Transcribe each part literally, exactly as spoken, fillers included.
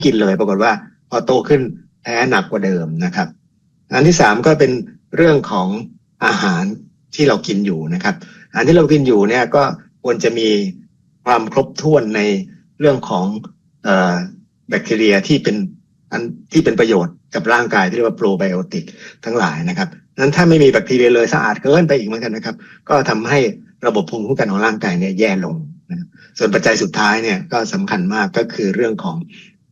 กินเลยปรากฏว่าพอโตขึ้นแพ้หนักกว่าเดิมนะครับอันที่สามก็เป็นเรื่องของอาหารที่เรากินอยู่นะครับอาหารที่เรากินอยู่เนี่ยก็ควรจะมีความครบถ้วนในเรื่องของเอ่อแบคทีเรียที่เป็นอันที่เป็นประโยชน์กับร่างกายที่เรียกว่าโปรไบโอติกทั้งหลายนะครับนั้นถ้าไม่มีแบคทีเรียเลยสะอาดเกินไปอีกเหมือนกันนะครับก็ทำให้ระบบภูมิคุ้มกันของร่างกายเนี่ยแย่ลงนะส่วนปัจจัยสุดท้ายเนี่ยก็สำคัญมากก็คือเรื่องของ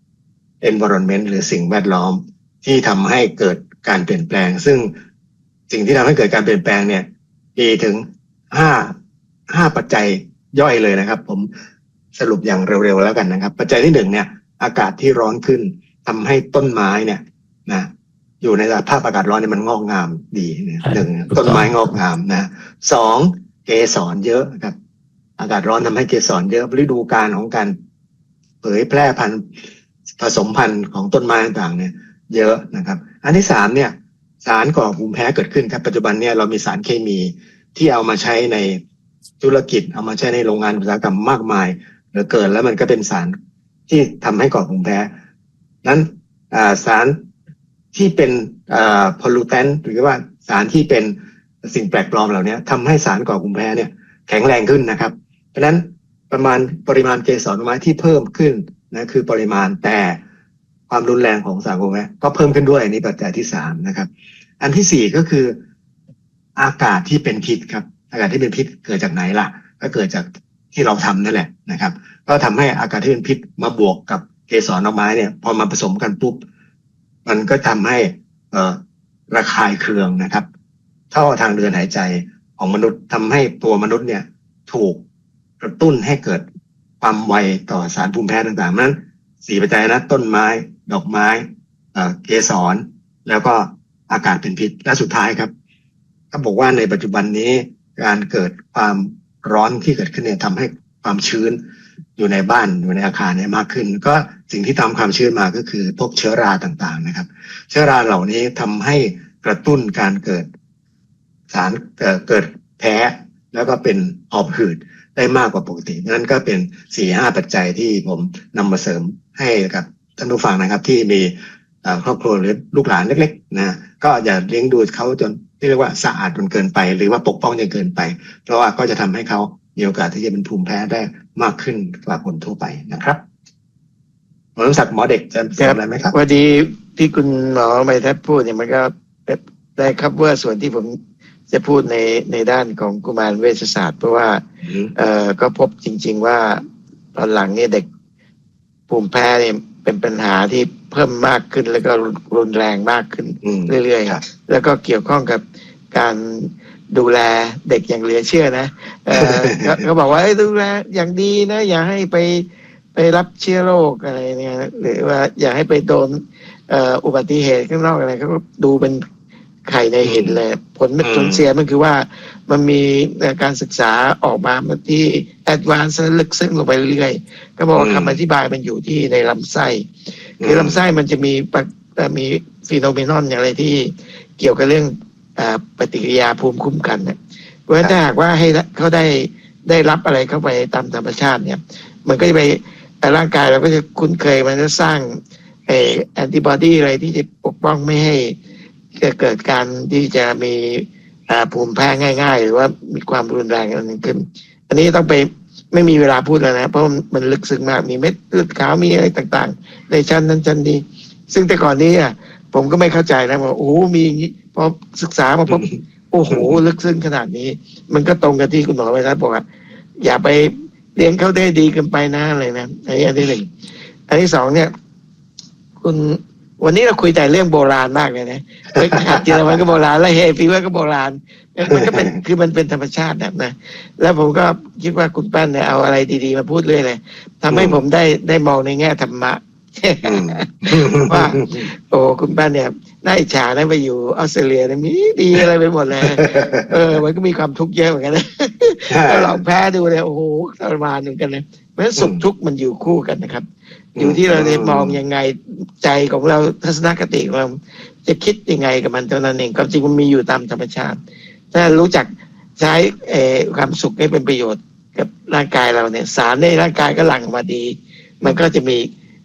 environment หรือสิ่งแวดล้อมที่ทำให้เกิดการเปลี่ยนแปลงซึ่งสิ่งที่ทำให้เกิดการเปลี่ยนแปลงเนี่ยมีถึงห้าห้าปัจจัยย่อยเลยนะครับผมสรุปอย่างเร็วๆแล้วกันนะครับปัจจัยที่หนึ่งเนี่ยอากาศที่ร้อนขึ้นทำให้ต้นไม้เนี่ยนะอยู่ในสภาพอากาศร้อนเนี่ยมันงอกงามดีนะหนึ่งต้นไม้งอกงามนะสองเกสรเยอะครับอากาศร้อนทำให้เกสรเยอะฤดูกาลของการเผยแพร่พันธุ์ผสมพันธุ์ของต้นไม้ต่างๆเนี่ยเยอะนะครับอันที่สามเนี่ยสารก่อภูมิแพ้เกิดขึ้นครับปัจจุบันเนี่ยเรามีสารเคมีที่เอามาใช้ในธุรกิจเอามาใช้ในโรงงานอุตสาหกรรมมากมายเหลือเกินแล้วมันก็เป็นสารที่ทำให้ก่อภูมิแพ้นั้นสารที่เป็นpollutant หรือว่าสารที่เป็นสิ่งแปลกปลอมเหล่านี้ทำให้สารก่อภูมิแพ้เนี่ยแข็งแรงขึ้นนะครับเพราะฉะนั้นประมาณปริมาณเกสรดอกไม้ที่เพิ่มขึ้นนะคือปริมาณแต่ความรุนแรงของสารก่อภูมิแพ้ก็เพิ่มขึ้นด้วยนี่ปัจจัยที่สามนะครับอันที่สี่ก็คืออากาศที่เป็นพิษครับอากาศที่เป็นพิษเกิดจากไหนล่ะก็เกิดจากที่เราทำนั่นแหละนะครับก็ทำให้อากาศที่เป็นพิษมาบวกกับเกสรดอกไม้เนี่ยพอมาผสมกันปุ๊บมันก็ทำให้เอ่อระคายเคืองนะครับท่อทางเดินหายใจของมนุษย์ทำให้ตัวมนุษย์เนี่ยถูกกระตุ้นให้เกิดความไวต่อสารภูมิแพ้ต่างๆนั้นสี่ปัจจัยนะต้นไม้ดอกไม้เอ่อเกสรแล้วก็อากาศเป็นพิษและสุดท้ายครับเขาบอกว่าในปัจจุบันนี้การเกิดความร้อนที่เกิดขึ้นเนี่ยทำให้ความชื้นอยู่ในบ้านอยู่ในอาคารเนี่ยมากขึ้นก็สิ่งที่ตามความชื้นมาก็คือพวกเชื้อราต่างๆนะครับเชื้อราเหล่านี้ทำให้กระตุ้นการเกิดสารเอ่อเกิดแพ้แล้วก็เป็นหอบหืดได้มากกว่าปกตินั่นก็เป็น สี่ห้า ปัจจัยที่ผมนำมาเสริมให้กับท่านผู้ฟังนะครับที่มีครอบครัวหรือลูกหลานเล็กๆนะก็อย่าเลี้ยงดูเขาจนที่เรียกว่าสะอาดจนเกินไปหรือว่าปกป้องจนเกินไปเพราะว่าก็จะทำให้เขามีโอกาสที่จะเป็นภูมิแพ้ได้มากขึ้นกว่าคนทั่วไปนะครับหมอศักดิ์หมอเด็กจะเสริมอะไรไหมครับวันนี้ที่คุณหมอไมทัศน์พูดเนี่ยมันก็ได้ครับว่าส่วนที่ผมจะพูดในในด้านของกุมารเวชศาสตร์เพราะว่าเอ่อก็พบจริงๆว่าตอนหลังเนี่ยเด็กภูมิแพ้เนี่ยเป็นปัญหาที่เพิ่มมากขึ้นแล้วก็รุนแรงมากขึ้นเรื่อยๆแล้วก็เกี่ยวข้องกับการดูแลเด็กอย่างเหลือเชื่อนะเออเขาบอกว่าดูแลอย่างดีนะอย่าให้ไปไปรับเชื้อโรคอะไรเนี่ยหรือว่าอย่าให้ไปโดนเอ่ออุบัติเหตุข้างนอกอะไรเขาก็ดูเป็นไข่ในเห็นเลยผลผลเสียมันคือว่ามันมีการศึกษาออกมาที่แอดวานซ์ลึกซึ้งลงไปเรื่อยๆก็บอกว่าคำอธิบายมันอยู่ที่ในลำไส้คือลำไส้มันจะมีมีฟีโนเมนอนอย่างไรที่เกี่ยวกับเรื่องปฏิกิริยาภูมิคุ้มกันเนี่ยเพราะฉะนั้นถ้าหากว่าให้เขาได้ได้รับอะไรเข้าไปตามธรรมชาติเนี่ยมันก็จะไปร่างกายเราก็จะคุ้นเคยมันจะสร้างไอแอนติบอดีอะไรที่จะปกป้องไม่ให้เกิดการที่จะมีภูมิแพ้ง่ายๆหรือว่ามีความรุนแรงอะไรขึ้นอันนี้ต้องไปไม่มีเวลาพูดแล้วนะเพราะมันลึกซึ้งมากมีเม็ดเลือดขาวมีอะไรต่างๆในชั้นนั้นชั้นนี้ซึ่งแต่ก่อนนี้อ่ะผมก็ไม่เข้าใจนะว่าโอ้มีอย่างนี้พอศึกษามาปุ๊บโอ้โหลึกซึ้งขนาดนี้มันก็ตรงกับที่คุณหมอไว้นะบอกว่าอย่าไปเลี้ยงเขาได้ดีเกินไปนะอะไรนะอันนี้อันที่หนึ่งอันที่สองเนี่ยคุณวันนี้เราคุยแต่เรื่องโบราณมากเลยนะเฮ้ยหัดเจอมันก็โบราณแล้วเฮฟีเวอร์ก็โบราณมันก็เป็นคือมันเป็นธรรมชาติแบบนะแล้วผมก็คิดว่าคุณปั้นเนี่ยเอาอะไรดีๆมาพูดเลยเลยทำให้ผมได้ได้มองในแง่ธรรมะว่าโอ้คุณป้าเนี่ยน่าอิจฉานะไปอยู่ออสเตรเลียเนี่ยมีดีอะไรไปหมดเลยเออมันก็มีความทุกข์เยอะเหมือนกันนะถ้าลองแพ้ดูเลยโอ้โหทรมานเหมือนกันเลยเพราะฉะนั้นสุขทุกข์มันอยู่คู่กันนะครับอยู่ที่เราจะมองยังไงใจของเราทัศนคติของเราจะคิดยังไงกับมันเท่านั้นเองความจริงมันมีอยู่ตามธรรมชาติถ้ารู้จักใช้เอ่อความสุขให้เป็นประโยชน์กับร่างกายเราเนี่ยสารในร่างกายก็หลั่งมาดีมันก็จะมี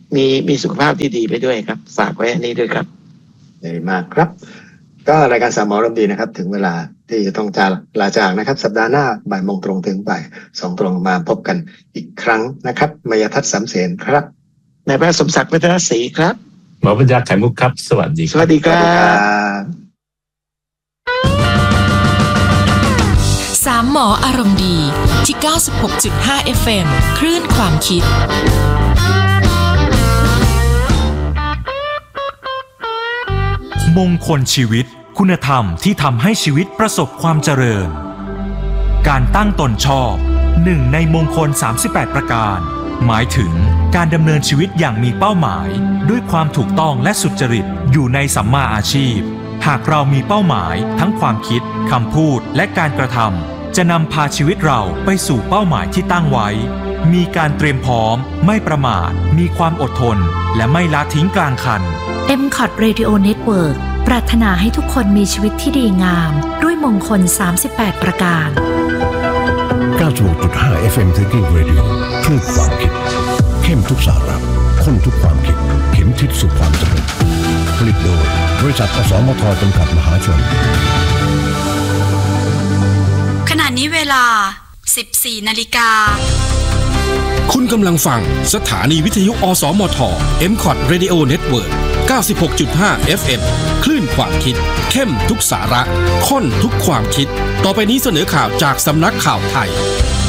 มีมีสุขภาพที่ดีไปด้วยครับฝากไว้อันนี้ด้วยครับดีมากครับก็รายการสามหมออารมณ์ดีนะครับถึงเวลาที่จะต้องจะลาจากนะครับสัปดาห์หน้าบ่ายโมงตรงถึงบ่ายสองตรงมาพบกันอีกครั้งนะครับมยทัศน์สำเสนครับนายแพทย์สมศักดิ์วัฒนศรีครับหมอปัญญาไข่มุกครับสวัสดีสวัสดีครับสามหมออารมณ์ดีที่ เก้าสิบหกจุดห้า เอฟ เอ็ม คลื่นความคิดมงคลชีวิตคุณธรรมที่ทำให้ชีวิตประสบความเจริญการตั้งตนชอบหนึ่งในมงคลสามสิบแปดประการหมายถึงการดำเนินชีวิตอย่างมีเป้าหมายด้วยความถูกต้องและสุจริตอยู่ในสัมมาอาชีพหากเรามีเป้าหมายทั้งความคิดคำพูดและการกระทำจะนำพาชีวิตเราไปสู่เป้าหมายที่ตั้งไว้มีการเตรียมพร้อมไม่ประมาทมีความอดทนและไม่ละทิ้งกลางคันเอ็ม คอท Radio Network ปรารถนาให้ทุกคนมีชีวิตที่ดีงามด้วยมงคลสามสิบแปดประการเก้าสิบหกจุดห้า เอฟ เอ็ม Thinking Radio คลื่นความคิดเข้มทุกสาระข้นทุกความคิดเข็มทิศสู่ความสำเร็จผลิตโดยบริษัทอสมทจำกัดมหาชนขณะนี้เวลา สิบสี่นาฬิกาคุณกำลังฟังสถานีวิทยุอสมท เอ็ม คอท Radio Network เก้าสิบหกจุดห้า เอฟ เอ็ม คลื่นความคิดเข้มทุกสาระข้นทุกความคิดต่อไปนี้เสนอข่าวจากสำนักข่าวไทย